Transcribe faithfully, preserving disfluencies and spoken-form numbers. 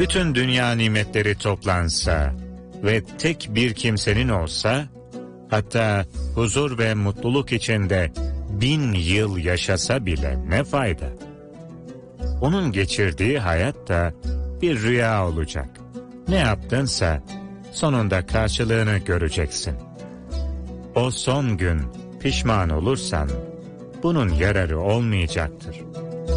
Bütün dünya nimetleri toplansa ve tek bir kimsenin olsa, hatta huzur ve mutluluk içinde bin yıl yaşasa bile ne fayda? Onun geçirdiği hayat da bir rüya olacak. Ne yaptınsa sonunda karşılığını göreceksin. O son gün pişman olursan bunun yararı olmayacaktır.